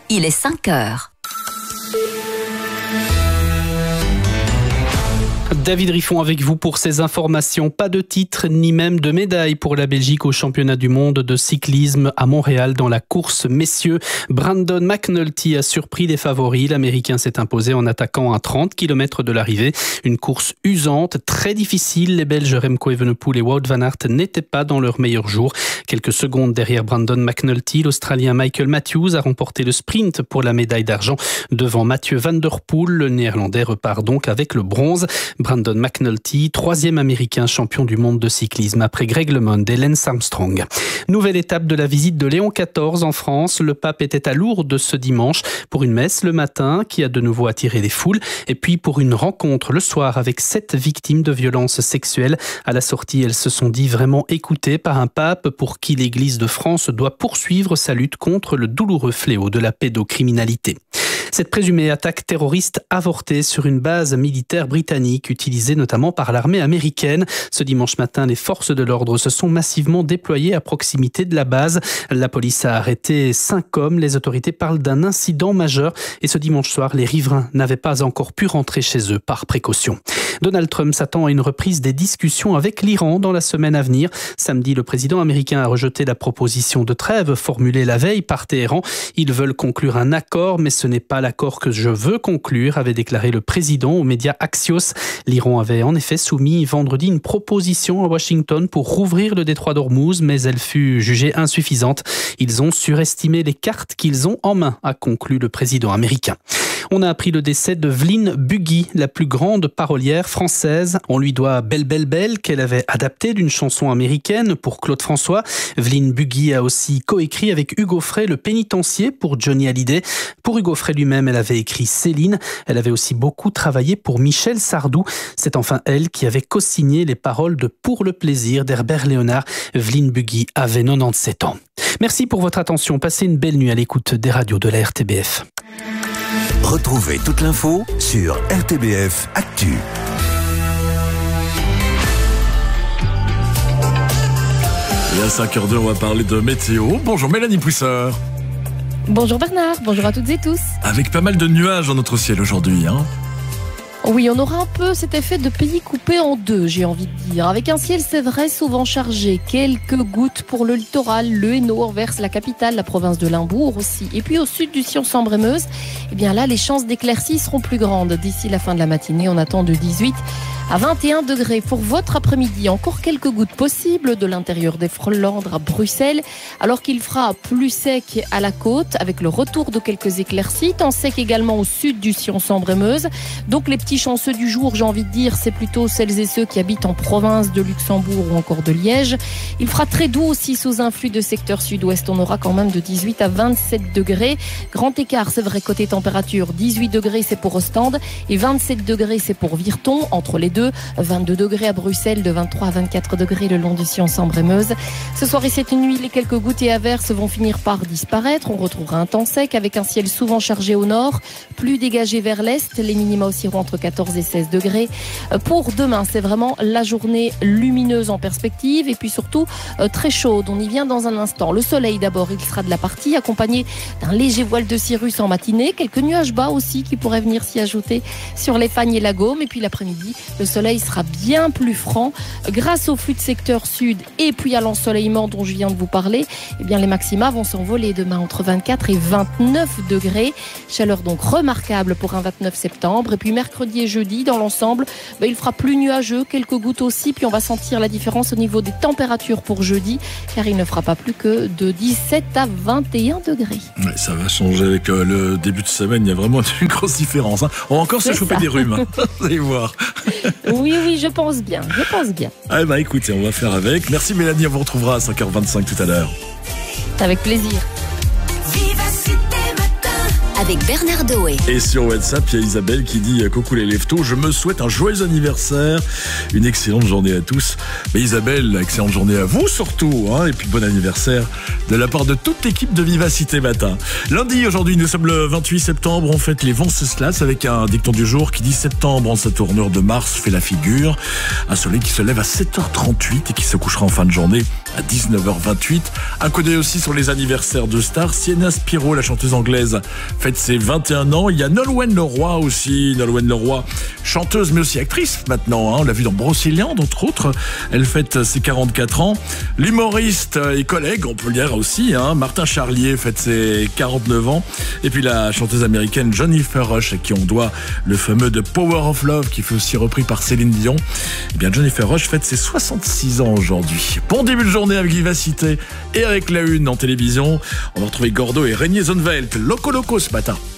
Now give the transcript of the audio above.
il est 5 heures. David Riffon avec vous pour ces informations. Pas de titre ni même de médaille pour la Belgique au championnat du monde de cyclisme à Montréal dans la course messieurs. Brandon McNulty a surpris les favoris. L'Américain s'est imposé en attaquant à 30 km de l'arrivée. Une course usante, très difficile. Les Belges Remco Evenepoel et Wout van Aert n'étaient pas dans leur meilleur jour. Quelques secondes derrière Brandon McNulty, l'Australien Michael Matthews a remporté le sprint pour la médaille d'argent devant Mathieu van der Poel. Le Néerlandais repart donc avec le bronze. Brandon McNulty, troisième Américain champion du monde de cyclisme après Greg LeMond et Lance Armstrong. Nouvelle étape de la visite de Léon XIV en France. Le pape était à Lourdes ce dimanche pour une messe le matin qui a de nouveau attiré les foules et puis pour une rencontre le soir avec 7 victimes de violences sexuelles. À la sortie, elles se sont dit vraiment écoutées par un pape pour qui l'Église de France doit poursuivre sa lutte contre le douloureux fléau de la pédocriminalité. Cette présumée attaque terroriste avortée sur une base militaire britannique utilisée notamment par l'armée américaine. Ce dimanche matin, les forces de l'ordre se sont massivement déployées à proximité de la base. La police a arrêté 5 hommes. Les autorités parlent d'un incident majeur et ce dimanche soir, les riverains n'avaient pas encore pu rentrer chez eux par précaution. Donald Trump s'attend à une reprise des discussions avec l'Iran dans la semaine à venir. Samedi, le président américain a rejeté la proposition de trêve formulée la veille par Téhéran. Ils veulent conclure un accord, mais ce n'est pas l'accord que je veux conclure, avait déclaré le président aux médias Axios. L'Iran avait en effet soumis vendredi une proposition à Washington pour rouvrir le détroit d'Ormuz, mais elle fut jugée insuffisante. Ils ont surestimé les cartes qu'ils ont en main, a conclu le président américain. On a appris le décès de Vlyn Buggy, la plus grande parolière française. On lui doit Belle Belle Belle, qu'elle avait adaptée d'une chanson américaine pour Claude François. Vlyn Buggy a aussi coécrit avec Hugo Frey Le Pénitencier pour Johnny Hallyday. Pour Hugo Frey lui-même, elle avait écrit Céline. Elle avait aussi beaucoup travaillé pour Michel Sardou. C'est enfin elle qui avait co-signé les paroles de Pour le plaisir d'Herbert Léonard. Vlyn Buggy avait 97 ans. Merci pour votre attention. Passez une belle nuit à l'écoute des radios de la RTBF. Retrouvez toute l'info sur RTBF Actu. Et à 5h02, on va parler de météo. Bonjour Mélanie Pousseur. Bonjour Bernard, bonjour à toutes et tous. Avec pas mal de nuages dans notre ciel aujourd'hui, Oui, on aura un peu cet effet de pays coupé en deux, j'ai envie de dire. Avec un ciel, c'est vrai, souvent chargé. Quelques gouttes pour le littoral, le Hainaut, Anvers, la capitale, la province de Limbourg aussi. Et puis au sud du Sion-Sambre-et-Meuse, eh bien là, les chances d'éclaircies seront plus grandes. D'ici la fin de la matinée, on attend de 18 à 21 degrés. Pour votre après-midi, encore quelques gouttes possibles de l'intérieur des Flandres à Bruxelles, alors qu'il fera plus sec à la côte, avec le retour de quelques éclaircies, tant sec également au sud du Sion-Sambre-et-Meuse. Donc les petits chanceux du jour, j'ai envie de dire, c'est plutôt celles et ceux qui habitent en province de Luxembourg ou encore de Liège. Il fera très doux aussi sous influx de secteur sud-ouest. On aura quand même de 18 à 27 degrés. Grand écart, c'est vrai, côté température. 18 degrés, c'est pour Ostende et 27 degrés, c'est pour Virton. Entre les deux, 22 degrés à Bruxelles, de 23 à 24 degrés le long du Sion-Sambre-et-Meuse. Ce soir et cette nuit, les quelques gouttes et averses vont finir par disparaître. On retrouvera un temps sec avec un ciel souvent chargé au nord, plus dégagé vers l'est. Les minima oscilleront entre 14 et 16 degrés. Pour demain, c'est vraiment la journée lumineuse en perspective et puis surtout très chaude. On y vient dans un instant. Le soleil d'abord, il sera de la partie, accompagné d'un léger voile de cirrus en matinée. Quelques nuages bas aussi qui pourraient venir s'y ajouter sur les Fagnes et la Gaume. Et puis l'après-midi, le soleil sera bien plus franc. Grâce au flux de secteur sud et puis à l'ensoleillement dont je viens de vous parler, eh bien les maxima vont s'envoler demain entre 24 et 29 degrés. Chaleur donc remarquable pour un 29 septembre. Et puis mercredi et jeudi, dans l'ensemble, il fera plus nuageux, quelques gouttes aussi. Puis on va sentir la différence au niveau des températures pour jeudi, car il ne fera pas plus que de 17 à 21 degrés. Ouais, ça va changer avec le début de semaine. Il y a vraiment une grosse différence. On va encore se choper des rhumes. Vous allez voir. Oui, je pense bien. Écoutez, on va faire avec. Merci Mélanie, on vous retrouvera à 5h25 tout à l'heure. Avec plaisir. Vivacité matin. avec Bernard Doé. Et sur WhatsApp, il y a Isabelle qui dit « Coucou les leftos, je me souhaite un joyeux anniversaire, une excellente journée à tous. » Mais Isabelle, excellente journée à vous surtout, hein, et puis bon anniversaire de la part de toute l'équipe de Vivacité Matin. Lundi, aujourd'hui, nous sommes le 28 septembre, on fête les Venceslas avec un dicton du jour qui dit « Septembre, en sa tournure de Mars, fait la figure. » Un soleil qui se lève à 7h38 et qui se couchera en fin de journée à 19h28. Un coup d'œil aussi sur les anniversaires de stars. Sienna Spiro, la chanteuse anglaise, fête ses 21 ans. Il y a Nolwenn Leroy aussi. Nolwenn Leroy, chanteuse mais aussi actrice maintenant. On l'a vu dans Brocéliande, entre autres. Elle fête ses 44 ans. L'humoriste et collègue, on peut le dire aussi, Martin Charlier fête ses 49 ans. Et puis la chanteuse américaine Jennifer Rush, à qui on doit le fameux The Power of Love, qui fait aussi repris par Céline Dion. Eh bien, Jennifer Rush fête ses 66 ans aujourd'hui. Bon début de journée avec Vivacité et avec la une en télévision. On va retrouver Gordo et Régnier Zonneveld. Loco Loco ce matin.